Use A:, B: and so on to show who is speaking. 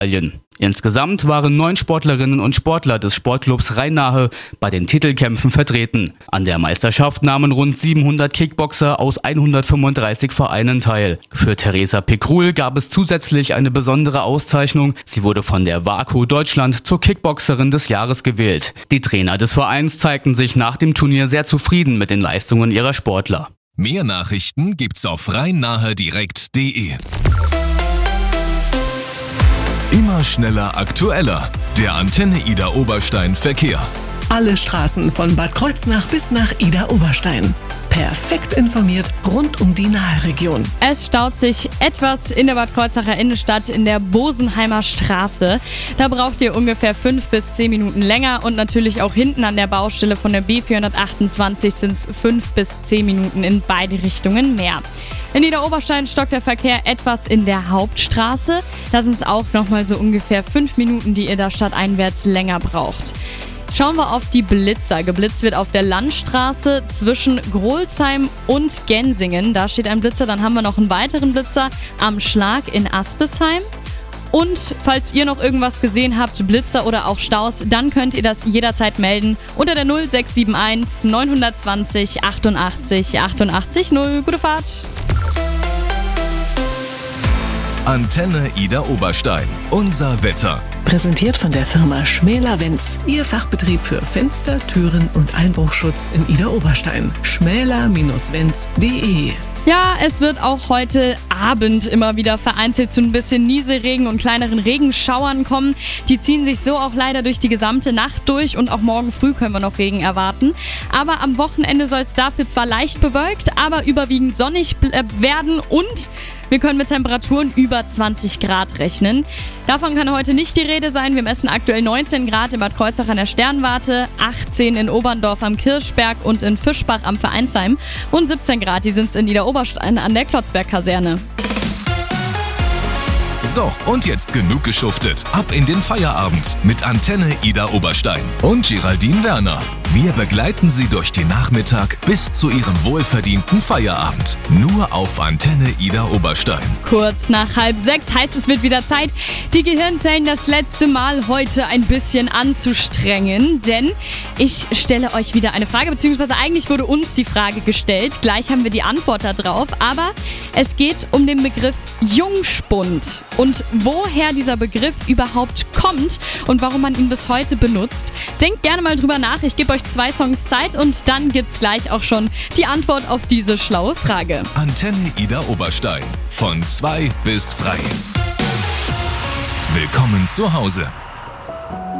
A: Insgesamt waren 9 Sportlerinnen und Sportler des Sportclubs Rhein-Nahe bei den Titelkämpfen vertreten. An der Meisterschaft nahmen rund 700 Kickboxer aus 135 Vereinen teil. Für Theresa Pikrul gab es zusätzlich eine besondere Auszeichnung. Sie wurde von der WAKO Deutschland zur Kickboxerin des Jahres gewählt. Die Trainer des Vereins zeigten sich nach dem Turnier sehr zufrieden mit den Leistungen ihrer Sportler.
B: Mehr Nachrichten gibt's auf rheinnahedirekt.de. Immer schneller, aktueller. Der Antenne Ida Oberstein Verkehr.
C: Alle Straßen von Bad Kreuznach bis nach Ida Oberstein. Perfekt informiert rund um die Naheregion.
D: Es staut sich etwas in der Bad Kreuznacher Innenstadt in der Bosenheimer Straße. Da braucht ihr ungefähr 5 bis 10 Minuten länger und natürlich auch hinten an der Baustelle von der B428 sind es 5 bis 10 Minuten in beide Richtungen mehr. In Ida Oberstein stockt der Verkehr etwas in der Hauptstraße. Da sind es auch nochmal so ungefähr 5 Minuten, die ihr da stadteinwärts länger braucht. Schauen wir auf die Blitzer. Geblitzt wird auf der Landstraße zwischen Grolsheim und Gensingen. Da steht ein Blitzer. Dann haben wir noch einen weiteren Blitzer am Schlag in Aspesheim. Und falls ihr noch irgendwas gesehen habt, Blitzer oder auch Staus, dann könnt ihr das jederzeit melden unter der 0671 920 88 88 0. Gute Fahrt!
B: Antenne Ida Oberstein. Unser Wetter.
C: Präsentiert von der Firma Schmäler-Wenz. Ihr Fachbetrieb für Fenster, Türen und Einbruchschutz in Ida Oberstein. schmäler-wenz.de.
D: Ja, es wird auch heute Abend immer wieder vereinzelt zu ein bisschen Nieselregen und kleineren Regenschauern kommen. Die ziehen sich so auch leider durch die gesamte Nacht durch und auch morgen früh können wir noch Regen erwarten. Aber am Wochenende soll es dafür zwar leicht bewölkt, aber überwiegend sonnig werden und wir können mit Temperaturen über 20 Grad rechnen. Davon kann heute nicht die Rede sein. Wir messen aktuell 19 Grad in Bad Kreuznach an der Sternwarte, 18 in Oberndorf am Kirchberg und in Fischbach am Vereinsheim und 17 Grad, die sind es in Ida Oberstein an der Klotzberg-Kaserne.
B: So, und jetzt genug geschuftet. Ab in den Feierabend mit Antenne Ida Oberstein und Geraldine Werner. Wir begleiten Sie durch den Nachmittag bis zu Ihrem wohlverdienten Feierabend. Nur auf Antenne Ida Oberstein.
D: Kurz nach 5:30 heißt es wird wieder Zeit, die Gehirnzellen das letzte Mal heute ein bisschen anzustrengen. Denn ich stelle euch wieder eine Frage, beziehungsweise eigentlich wurde uns die Frage gestellt. Gleich haben wir die Antwort darauf. Aber es geht um den Begriff Jungspund. Und woher dieser Begriff überhaupt kommt und warum man ihn bis heute benutzt. Denkt gerne mal drüber nach. Ich gebe euch 2 Songs Zeit und dann gibt's gleich auch schon die Antwort auf diese schlaue Frage.
B: Antenne Ida Oberstein. Von 2 bis frei. Willkommen zu Hause.